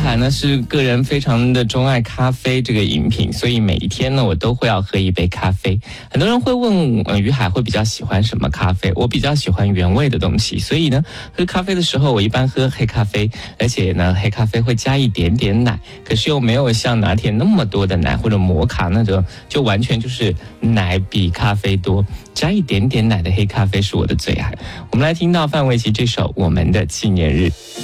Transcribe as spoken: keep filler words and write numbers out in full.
海呢是个人非常的钟爱咖啡这个饮品，所以每一天呢我都会要喝一杯咖啡。很多人会问，呃，于海会比较喜欢什么咖啡？我比较喜欢原味的东西，所以呢，喝咖啡的时候我一般喝黑咖啡，而且呢，黑咖啡会加一点点奶，可是又没有像拿铁那么多的奶，或者摩卡那种，就完全就是奶比咖啡多，加一点点奶的黑咖啡是我的最爱。我们来听到范玮琪这首《我们的纪念日》。